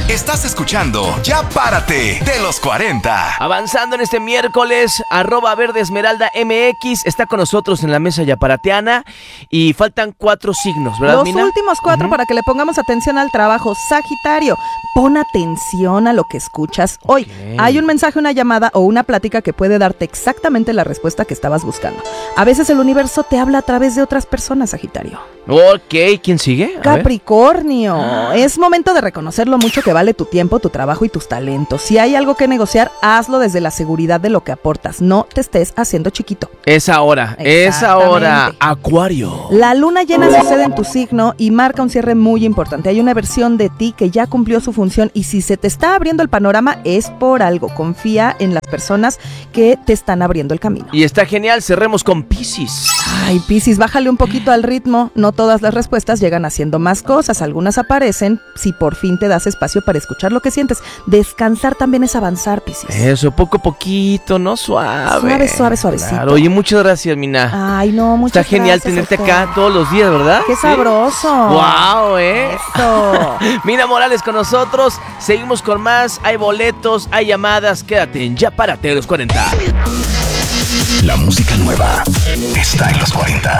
Estás escuchando Ya Párate de los 40. Avanzando en este miércoles, @verdesmeralda_mx está con nosotros en la mesa yaparateana y faltan 4 signos, ¿verdad, Los Mina? últimos 4 para que le pongamos atención al trabajo. Sagitario, pon atención a lo que escuchas hoy. Ok. Hay un mensaje, una llamada o una plática que puede darte exactamente la respuesta que estabas buscando. A veces el universo te habla a través de otras personas, Sagitario. Ok, ¿quién sigue? A ver. Capricornio, es momento de reconocer lo mucho que vale tu tiempo, tu trabajo y tus talentos. Si hay algo que negociar, hazlo desde la seguridad de lo que aportas. No te estés haciendo chiquito. Es ahora. Acuario. La luna llena sucede en tu signo y marca un cierre muy importante. Hay una versión de ti que ya cumplió su función y si se te está abriendo el panorama es por algo. Confía en las personas que te están abriendo el camino. Y está genial, cerremos con Piscis. Ay, Piscis, bájale un poquito al ritmo. No todas las respuestas llegan haciendo más cosas. Algunas aparecen si por fin te das espacio para escuchar lo que sientes. Descansar también es avanzar, Piscis. Eso, poco a poquito, ¿no? Suave. Suavecito. Claro. Oye, muchas gracias, Mina. Ay, no, muchas Está genial gracias, tenerte Ojo. acá todos los días, ¿verdad? ¡Qué sabroso! ¡Wow, Eso. Mina Morales con nosotros. Seguimos con más. Hay boletos, hay llamadas. Quédate en Ya Párate de los 40. La música nueva está en los 40.